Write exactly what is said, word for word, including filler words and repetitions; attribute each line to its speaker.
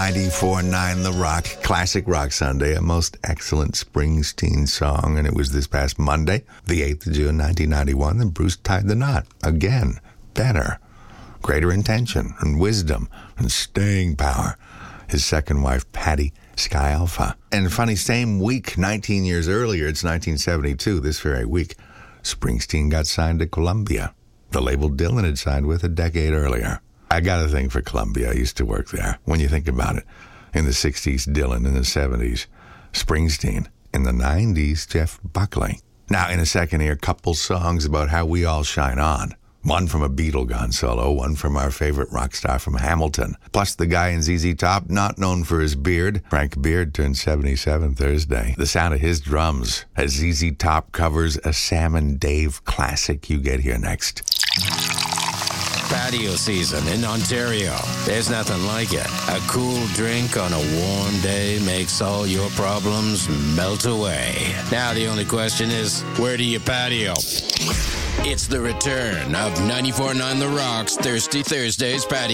Speaker 1: ninety-four point nine The Rock, Classic Rock Sunday, a most excellent Springsteen song. And it was this past Monday, the eighth of June, nineteen ninety-one, that Bruce tied the knot. Again, better, greater intention and wisdom and staying power. His second wife, Patti Sky Alpha. And funny, same week, nineteen years earlier, it's nineteen seventy-two, this very week, Springsteen got signed to Columbia, the label Dylan had signed with a decade earlier. I got a thing for Columbia. I used to work there. When you think about it, in the sixties, Dylan. In the seventies, Springsteen. In the nineties, Jeff Buckley. Now, in a second here, a couple songs about how we all shine on. One from a Beatle gone solo, one from our favorite rock star from Hamilton. Plus the guy in Z Z Top, not known for his beard. Frank Beard turned seventy-seven Thursday. The sound of his drums as Z Z Top covers a Sam and Dave classic. You get here next.
Speaker 2: Patio season in Ontario. There's nothing like it. A cool drink on a warm day makes all your problems melt away. Now the only question is, where do you patio? It's the return of ninety-four point nine The Rock's Thirsty Thursdays Patio.